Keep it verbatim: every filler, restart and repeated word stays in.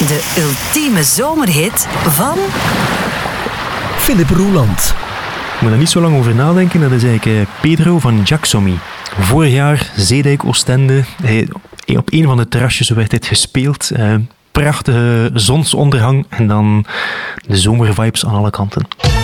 De ultieme zomerhit van... Philippe Roeland. Ik moet er niet zo lang over nadenken. Dat is eigenlijk uh, Pedro van Jacksomi. Vorig jaar, Zeedijk, Oostende. Hij, op een van de terrasjes werd dit gespeeld. Uh, prachtige zonsondergang en dan de zomervibes aan alle kanten.